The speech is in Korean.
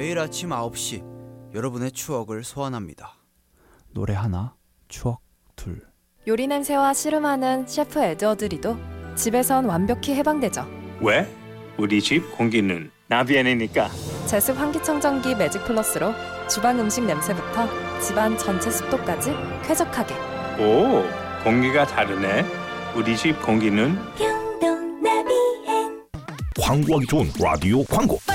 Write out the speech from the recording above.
매일 아침 9시 여러분의 추억을 소환합니다. 노래 하나, 추억 둘. 요리 냄새와 씨름하는 셰프 에드워드 리도 집에선 완벽히 해방되죠. 왜? 우리 집 공기는 나비안이니까. 제습 환기청정기 매직 플러스로 주방 음식 냄새부터 집안 전체 습도까지 쾌적하게. 오, 공기가 다르네. 우리 집 공기는 평동 나비엔 광고하기 좋은 라디오 광고.